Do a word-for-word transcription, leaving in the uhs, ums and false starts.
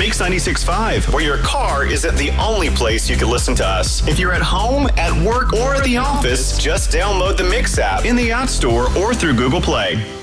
Mix ninety-six point five, where your car isn't the only place you can listen to us. If you're at home, at work, or at the office, just download the Mix app in the App Store or through Google Play.